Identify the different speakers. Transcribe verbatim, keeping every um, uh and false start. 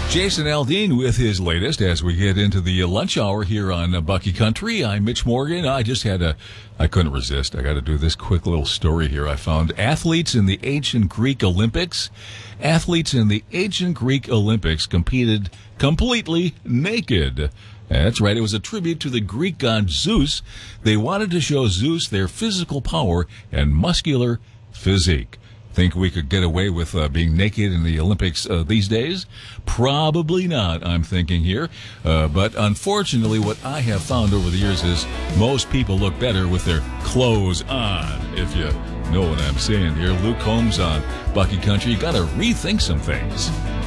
Speaker 1: Jason Aldean with his latest as we get into the lunch hour here on uh, Bucky Country. I'm Mitch Morgan. I just had a, I couldn't resist. I got to do this quick little story here. I found athletes in the ancient Greek Olympics. Athletes in the ancient Greek Olympics competed completely naked. That's right. It was a tribute to the Greek god Zeus. They wanted to show Zeus their physical power and muscular physique. Think we could get away with uh, being naked in the Olympics uh, these days? Probably not, I'm thinking here. Uh, but unfortunately, what I have found over the years is most people look better with their clothes on, if you know what I'm saying here. Luke Combs on Bucky Country. You got to rethink some things.